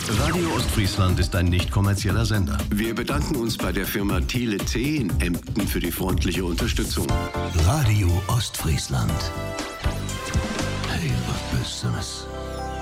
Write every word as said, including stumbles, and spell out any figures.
Radio Ostfriesland ist ein nicht kommerzieller Sender. Wir bedanken uns bei der Firma Thiele C in Emden für die freundliche Unterstützung. Radio Ostfriesland. Hey, was bist du?